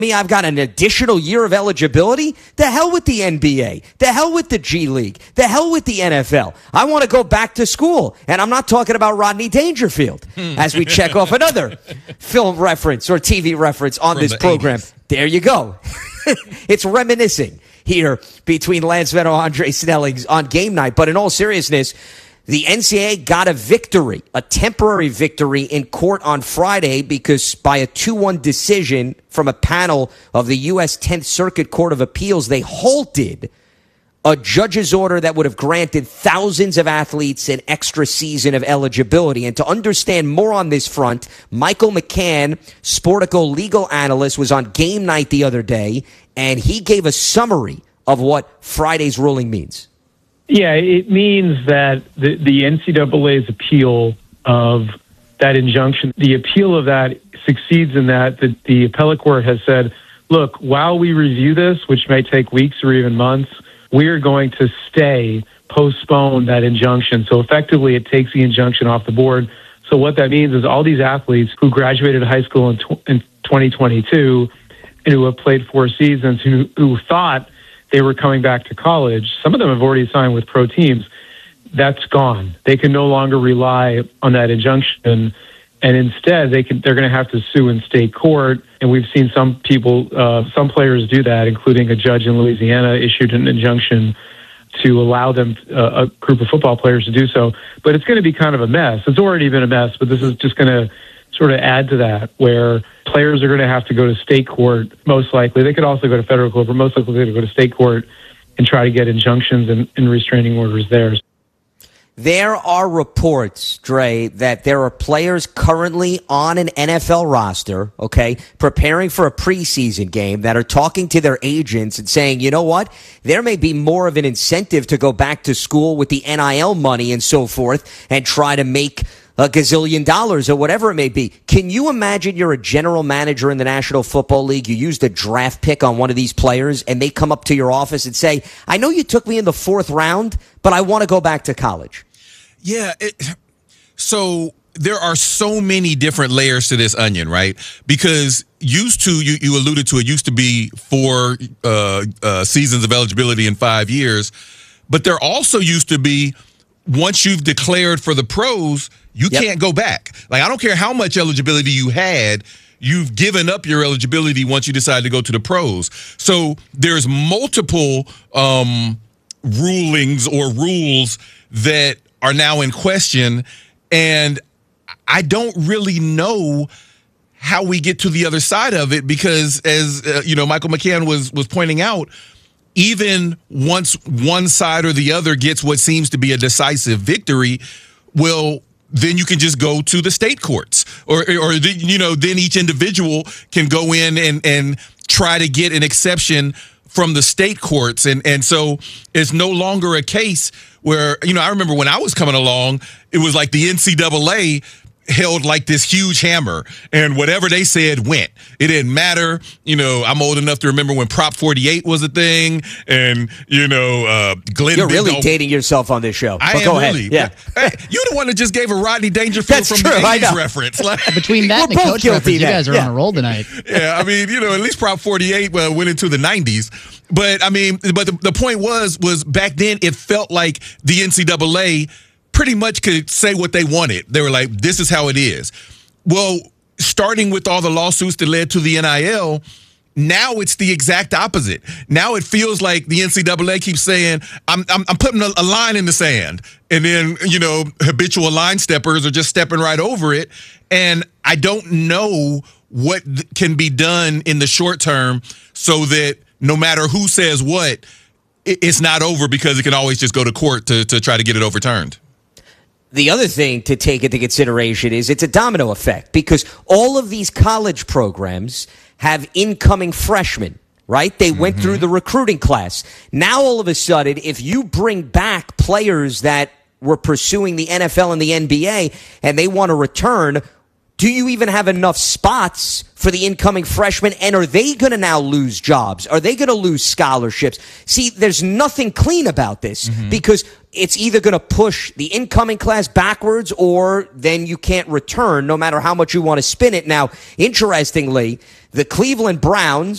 me I've got an additional year of eligibility? The hell with the NBA. The hell with the G League. The hell with the NFL. I want to go back to school. And I'm not talking about Rodney Dangerfield as we check off another film reference or TV reference on this program. 80s. There you go. It's reminiscing here between Lance Meadow and Andre Snellings on game night. But in all seriousness, the NCAA got a victory, a temporary victory in court on Friday because by a 2-1 decision from a panel of the U.S. 10th Circuit Court of Appeals, they halted a judge's order that would have granted thousands of athletes an extra season of eligibility. And to understand more on this front, Michael McCann, Sportico legal analyst, was on game night the other day, and he gave a summary of what Friday's ruling means. Yeah, it means that the NCAA's appeal of that injunction, the appeal of that succeeds in that the appellate court has said, look, while we review this, which may take weeks or even months, we are going to postpone that injunction. So effectively, it takes the injunction off the board. So what that means is all these athletes who graduated high school in 2022 and who have played 4 seasons, who thought they were coming back to college, some of them have already signed with pro teams. That's gone. They can no longer rely on that injunction, and instead they're going to have to sue in state court. And we've seen some players do that, including a judge in Louisiana issued an injunction to allow them, a group of football players, to do so. But it's going to be kind of a mess. It's already been a mess, but this is just going to sort of add to that, where players are going to have to go to state court, most likely. They could also go to federal court, but most likely they're going to go to state court and try to get injunctions and restraining orders there. There are reports, Dre, that there are players currently on an NFL roster, okay, preparing for a preseason game that are talking to their agents and saying, you know what, there may be more of an incentive to go back to school with the NIL money and so forth and try to make a gazillion dollars or whatever it may be. Can you imagine you're a general manager in the National Football League, you used a draft pick on one of these players, and they come up to your office and say, I know you took me in the 4th round, but I want to go back to college? Yeah. So there are so many different layers to this onion, right? Because used to, you alluded to it, used to be 4 seasons of eligibility in 5 years. But there also used to be, once you've declared for the pros, you can't go back. Like, I don't care how much eligibility you had, you've given up your eligibility once you decide to go to the pros. So there's multiple rulings or rules that are now in question, and I don't really know how we get to the other side of it, because as Michael McCann was pointing out, even once one side or the other gets what seems to be a decisive victory, well, then you can just go to the state courts, or then each individual can go in and try to get an exception from the state courts. And so it's no longer a case where, I remember when I was coming along, it was like the NCAA held like this huge hammer, and whatever they said went. It didn't matter. I'm old enough to remember when Prop 48 was a thing, and Glenn. You're really dating yourself on this show. I am go really. ahead. Yeah, hey, you're the one that just gave a Rodney Dangerfield That's from true, the I 80s know. reference. Like, Between that and the coach reference, you guys are on a roll tonight. Yeah, I mean, at least Prop 48 went into the 90s. But I mean, the point was back then it felt like the NCAA pretty much could say what they wanted. They were like, this is how it is. Well, starting with all the lawsuits that led to the NIL, now it's the exact opposite. Now it feels like the NCAA keeps saying, I'm putting a line in the sand. And then, habitual line steppers are just stepping right over it. And I don't know what can be done in the short term so that no matter who says what, it's not over, because it can always just go to court to try to get it overturned. The other thing to take into consideration is it's a domino effect, because all of these college programs have incoming freshmen, right? They went through the recruiting class. Now, all of a sudden, if you bring back players that were pursuing the NFL and the NBA and they want to return, do you even have enough spots for the incoming freshmen? And are they going to now lose jobs? Are they going to lose scholarships? See, there's nothing clean about this, because it's either going to push the incoming class backwards, or then you can't return no matter how much you want to spin it. Now, interestingly, the Cleveland Browns